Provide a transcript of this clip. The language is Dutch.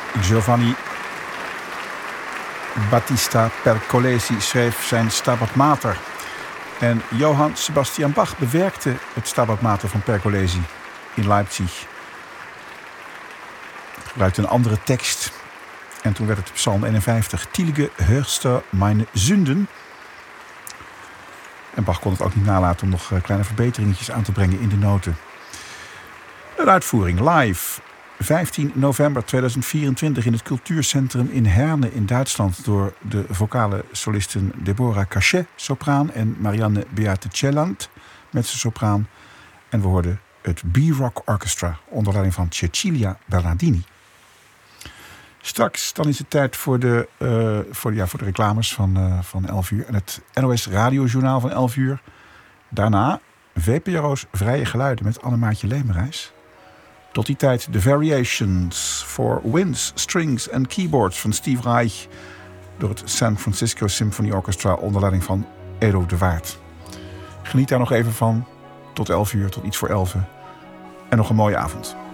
Giovanni Battista Pergolesi schreef zijn Stabat Mater. En Johann Sebastian Bach bewerkte het Stabat Mater van Pergolesi in Leipzig. Hij gebruikte een andere tekst. En toen werd het Psalm 51. Tielige hörster meine Sünden. En Bach kon het ook niet nalaten om nog kleine verbeteringetjes aan te brengen in de noten. Een uitvoering live. 15 november 2024 in het Cultuurcentrum in Herne in Duitsland door de vocale solisten Deborah Cachet, sopraan, en Marianne Beate Celland, mezzosopraan. En we hoorden het B-Rock Orchestra onder leiding van Cecilia Bernardini. Straks dan is het tijd voor de reclames van 11 uur en het NOS Radiojournaal van 11 uur. Daarna VPRO's Vrije Geluiden met Annemaatje Leemreis. Tot die tijd de Variations for Winds, Strings and Keyboards van Steve Reich door het San Francisco Symphony Orchestra onder leiding van Edo de Waard. Geniet daar nog even van. Tot 11 uur, tot iets voor 11. En nog een mooie avond.